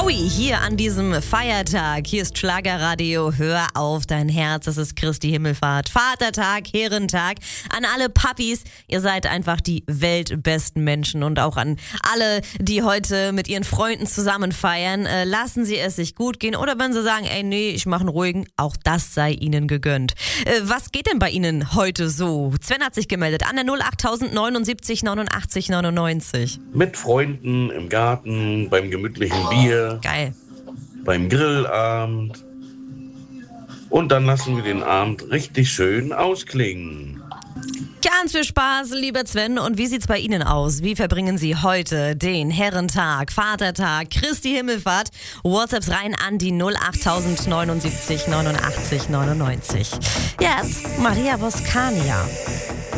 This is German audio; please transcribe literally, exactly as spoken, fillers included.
Joey hier an diesem Feiertag. Hier ist Schlagerradio. Hör auf dein Herz. Es ist Christi Himmelfahrt. Vatertag, Herrentag. An alle Papis. Ihr seid einfach die weltbesten Menschen. Und auch an alle, die heute mit ihren Freunden zusammen feiern. Äh, lassen Sie es sich gut gehen. Oder wenn Sie sagen, ey, nee, ich mache einen ruhigen, auch das sei Ihnen gegönnt. Äh, was geht denn bei Ihnen heute so? Sven hat sich gemeldet an der null acht neunundsiebzig neunundachtzig neunundneunzig. Mit Freunden im Garten, beim gemütlichen Bier, Geil. beim Grillabend. Und dann lassen wir den Abend richtig schön ausklingen. Ganz viel Spaß, lieber Sven. Und wie sieht's bei Ihnen aus? Wie verbringen Sie heute den Herrentag, Vatertag, Christi Himmelfahrt? WhatsApps rein an die null acht neunundsiebzig neunundachtzig neunundneunzig. Jetzt Maria Voskania.